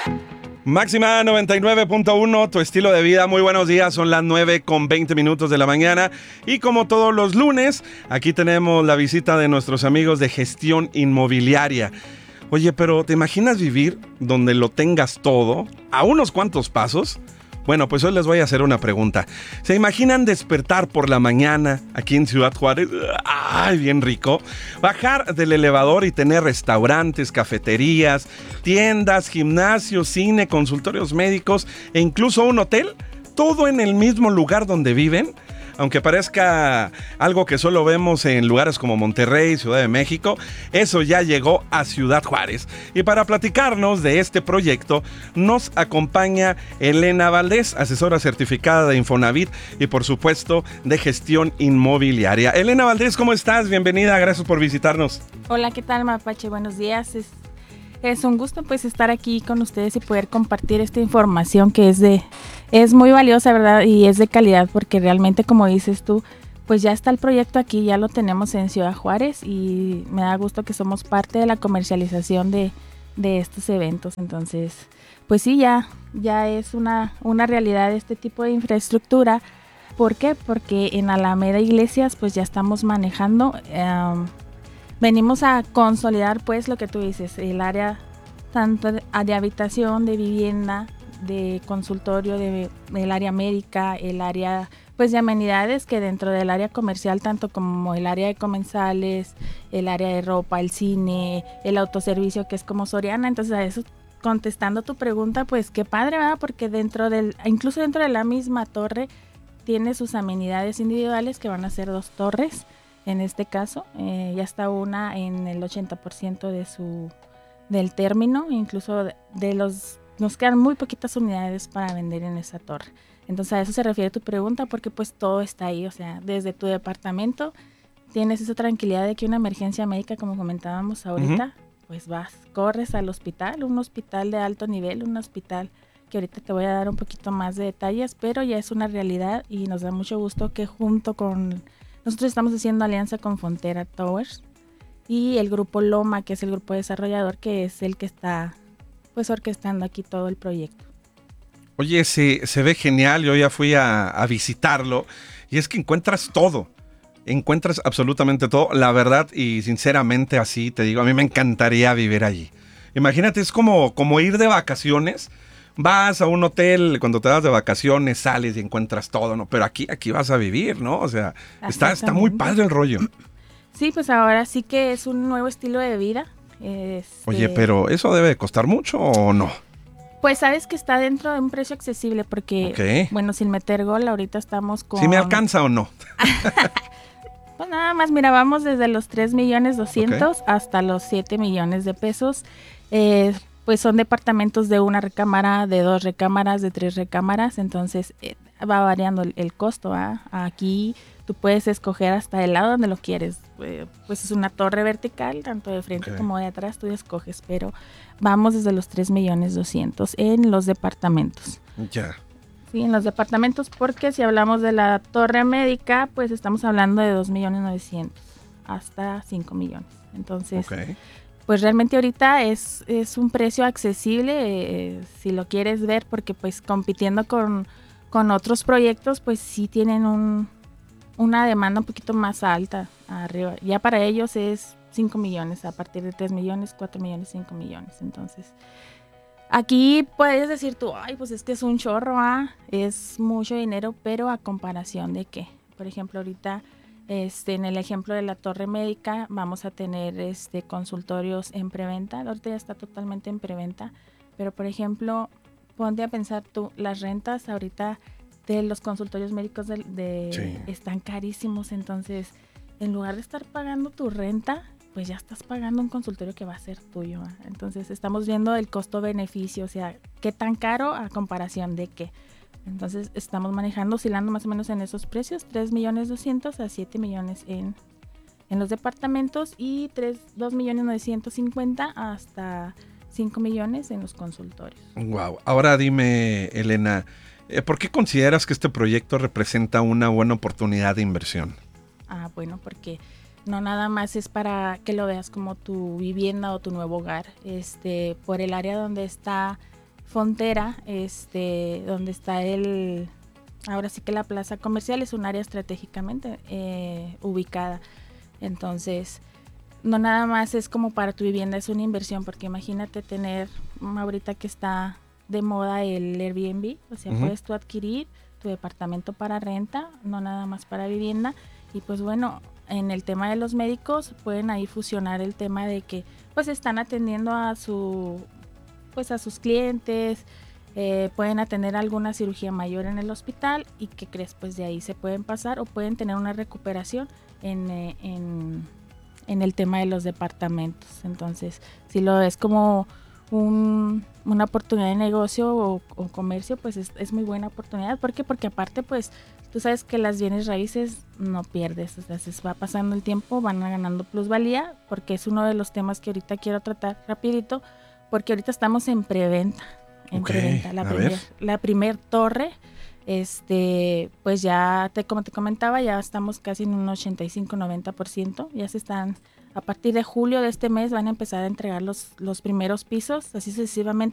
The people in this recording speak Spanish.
Máxima 99.1, tu estilo de vida. Muy buenos días, son las 9:20 de la mañana. Y como todos los lunes, aquí tenemos la visita de nuestros amigos de Gestión Inmobiliaria. Oye, pero ¿te imaginas vivir donde lo tengas todo a unos cuantos pasos? Bueno, pues hoy les voy a hacer una pregunta. ¿Se imaginan despertar por la mañana aquí en Ciudad Juárez? ¡Ay, bien rico! Bajar del elevador y tener restaurantes, cafeterías, tiendas, gimnasios, cine, consultorios médicos e incluso un hotel, todo en el mismo lugar donde viven. Aunque parezca algo que solo vemos en lugares como Monterrey, Ciudad de México, eso ya llegó a Ciudad Juárez. Y para platicarnos de este proyecto, nos acompaña Elena Valdés, asesora certificada de Infonavit y por supuesto de Gestión Inmobiliaria. Elena Valdés, ¿cómo estás? Bienvenida, gracias por visitarnos. Hola, ¿qué tal, Mapache? Buenos días. Es un gusto pues estar aquí con ustedes y poder compartir esta información que es muy valiosa, ¿verdad? Y es de calidad porque realmente, como dices tú, pues ya está el proyecto aquí, ya lo tenemos en Ciudad Juárez y me da gusto que somos parte de la comercialización de estos eventos. Entonces, pues sí, ya es una realidad este tipo de infraestructura. ¿Por qué? Porque en Alameda Iglesias pues ya estamos manejando... venimos a consolidar pues lo que tú dices, el área tanto de habitación, de vivienda, de consultorio, del área médica, el área pues de amenidades que dentro del área comercial, tanto como el área de comensales, el área de ropa, el cine, el autoservicio que es como Soriana. Entonces a eso, contestando tu pregunta, pues qué padre, ¿verdad? Porque incluso dentro de la misma torre tiene sus amenidades individuales que van a ser 2 torres. En este caso, ya está una en el 80% del término, incluso nos quedan muy poquitas unidades para vender en esa torre. Entonces a eso se refiere tu pregunta, porque pues todo está ahí, o sea, desde tu departamento tienes esa tranquilidad de que una emergencia médica, como comentábamos ahorita, pues corres al hospital, un hospital de alto nivel, un hospital que ahorita te voy a dar un poquito más de detalles, pero ya es una realidad y nos da mucho gusto que junto con... Nosotros estamos haciendo alianza con Frontera Towers y el grupo Loma, que es el grupo desarrollador, que es el que está pues orquestando aquí todo el proyecto. Oye, se ve genial, yo ya fui a visitarlo y es que encuentras todo, encuentras absolutamente todo, la verdad y sinceramente así te digo, a mí me encantaría vivir allí. Imagínate, es como ir de vacaciones. Vas a un hotel, cuando te vas de vacaciones, sales y encuentras todo, ¿no? Pero aquí vas a vivir, ¿no? O sea, está muy padre el rollo. Sí, pues ahora sí que es un nuevo estilo de vida. Oye, pero ¿eso debe costar mucho o no? Pues sabes que está dentro de un precio accesible porque, bueno, sin meter gol, ahorita estamos con... ¿Sí me alcanza o no? Pues nada más, mira, vamos desde los 3,200,000 hasta los 7 millones de pesos. Pues son departamentos de 1 recámara, de 2 recámaras, de 3 recámaras, entonces va variando el costo. Aquí tú puedes escoger hasta el lado donde lo quieres. Pues es una torre vertical, tanto de frente como de atrás, tú escoges, pero vamos desde los 3,200,000 en los departamentos. Ya. Sí, en los departamentos, porque si hablamos de la torre médica, pues estamos hablando de 2,900,000 hasta 5 millones. Entonces... Pues realmente ahorita es un precio accesible, si lo quieres ver, porque pues compitiendo con otros proyectos, pues sí tienen una demanda un poquito más alta arriba. Ya para ellos es 5 millones, a partir de 3 millones, 4 millones, 5 millones. Entonces, aquí puedes decir tú, ay, pues es que es un chorro, es mucho dinero, pero a comparación de qué. Por ejemplo, ahorita... en el ejemplo de la torre médica vamos a tener consultorios en preventa. Ahorita ya está totalmente en preventa, pero por ejemplo, ponte a pensar tú, las rentas ahorita de los consultorios médicos están carísimos. Entonces, en lugar de estar pagando tu renta, pues ya estás pagando un consultorio que va a ser tuyo. Entonces, estamos viendo el costo-beneficio, o sea, qué tan caro a comparación de qué. Entonces estamos oscilando más o menos en esos precios, 3,200,000 a 7 millones en los departamentos y 2,950,000 hasta 5 millones en los consultorios. Wow. Ahora dime, Elena, ¿por qué consideras que este proyecto representa una buena oportunidad de inversión? Bueno, porque no nada más es para que lo veas como tu vivienda o tu nuevo hogar, por el área donde está Frontera, donde está ahora sí que la plaza comercial es un área estratégicamente ubicada. Entonces, no nada más es como para tu vivienda, es una inversión, porque imagínate tener, ahorita que está de moda el Airbnb, o sea, puedes tú adquirir tu departamento para renta, no nada más para vivienda. Y pues bueno, en el tema de los médicos pueden ahí fusionar el tema de que pues están atendiendo a sus clientes, pueden atender alguna cirugía mayor en el hospital, y ¿qué crees? Pues de ahí se pueden pasar o pueden tener una recuperación en el tema de los departamentos. Entonces, si lo ves como una oportunidad de negocio o comercio, pues es muy buena oportunidad. ¿Por qué? Porque aparte, pues tú sabes que las bienes raíces no pierdes, o sea, se va pasando el tiempo, van ganando plusvalía, porque es uno de los temas que ahorita quiero tratar rapidito, porque ahorita estamos en preventa. La primer torre, pues ya como te comentaba, ya estamos casi en un 85-90%, ya se están, a partir de julio de este mes van a empezar a entregar los primeros pisos, así sucesivamente.